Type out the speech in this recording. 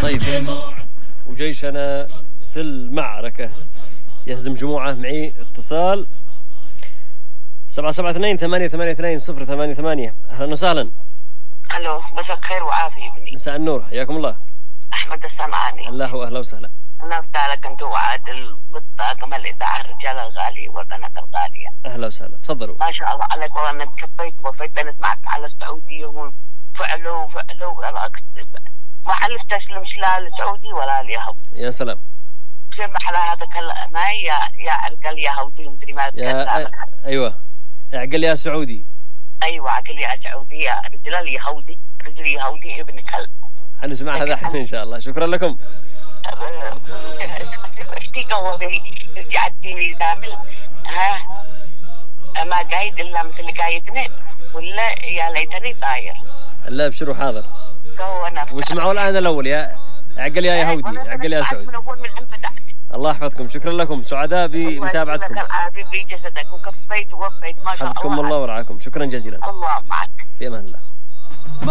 طيب، وجيشنا في المعركة يهزم جموعه. معي اتصال 772-882-088. أهلا وسهلا. الو، مساء الخير وعافية ابني. مساء النور، حياكم الله. احمد السمعاني. الله أهلا وسهلا. انا بتاعك انت وعادل والطاقم الاذاعه الرجال الغالي والبنات الغاليه. اهلا وسهلا، تفضلوا. ما شاء الله عليك، والله انك كفيت ووفيت. انا سمعت على السعوديه وفعلوا ما حلفت اسلم لا للسعودي ولا اليهود. يا سلام. سمح على هذا ما يا عقل يهودي مدري ما ايوه عقل يا سعودي. ايوه عقل يا سعودي يا رجال يهودي، رجل يهودي ابن كلب. حنسمع هذا الحين ان شاء الله. شكرا لكم. اشتي قوي جعلتني زامل ها ما قايد الا مثل قايدني ولا يا ليتني طاير. لا ابشروا حاضر. واسمعوا الان الاول يا عقل يا يهودي، عقل يا سعودي. الله يحفظكم، شكرا لكم، سعداء بمتابعتكم. بجسدك وكفيت ووفيت ما شاء الله. حفظكم الله ورعاكم، شكرا جزيلا. الله معك. في امان الله.